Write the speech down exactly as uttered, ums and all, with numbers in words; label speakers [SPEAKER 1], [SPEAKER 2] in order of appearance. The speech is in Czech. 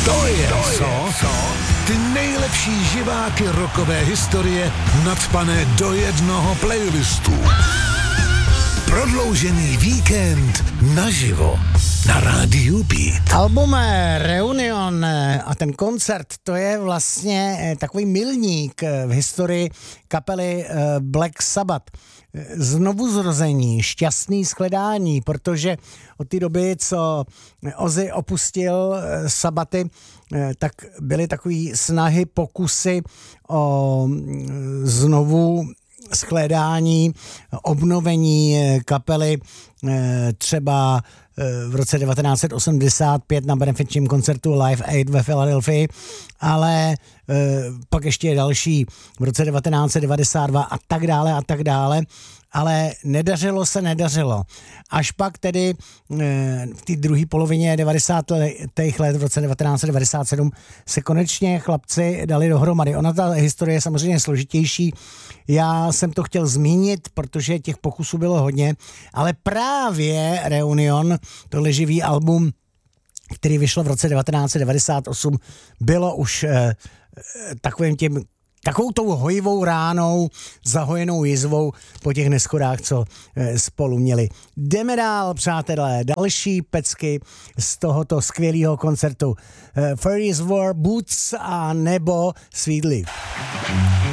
[SPEAKER 1] To je co? Ty nejlepší živáky rockové historie nadpané do jednoho playlistu. Prodloužený víkend naživo na rádiu Beat.
[SPEAKER 2] Album Reunion a ten koncert, to je vlastně takový milník v historii kapely Black Sabbath. Znovu zrození, šťastný shledání, protože od té doby, co Ozzy opustil Sabbaty, tak byly takový snahy, pokusy o znovu shledání, obnovení kapely, třeba v roce devatenáct set osmdesát pět na benefičním koncertu Live Aid ve Filadelfii, ale pak ještě je další v roce devatenáct set devadesát dva a tak dále a tak dále, ale nedařilo se, nedařilo. Až pak tedy v té druhé polovině devadesátých let v roce devatenáct set devadesát sedm se konečně chlapci dali dohromady. Ona ta historie je samozřejmě složitější. Já jsem to chtěl zmínit, protože těch pokusů bylo hodně, ale právě Reunion, tohle živý album, který vyšlo v roce devatenáct set devadesát osm, bylo už eh, takovým tím takovou tou hojivou ránou, zahojenou jizvou po těch neschodách, co e, spolu měli. Jdeme dál, přátelé, další pecky z tohoto skvělého koncertu. E, Furious War, Boots a nebo Sweet Leaf.